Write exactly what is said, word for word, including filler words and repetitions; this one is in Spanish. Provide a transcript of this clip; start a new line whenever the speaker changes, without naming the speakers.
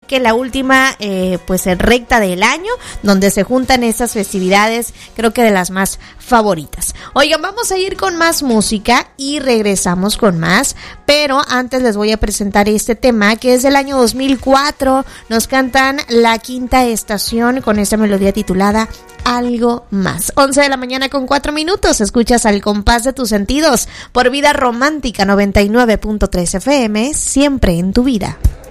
que la última eh, pues recta del año, donde se juntan estas festividades, creo que de las más favoritas. Oigan, vamos a ir con más música y regresamos con más, pero antes les voy a presentar este tema que es del año dos mil cuatro. Nos cantan La Quinta Estación con esta melodía titulada Algo Más. once de la mañana con cuatro minutos. Escuchas Al Compás de Tus Sentidos por Vida Romántica noventa y nueve punto tres F M, siempre en tu vida.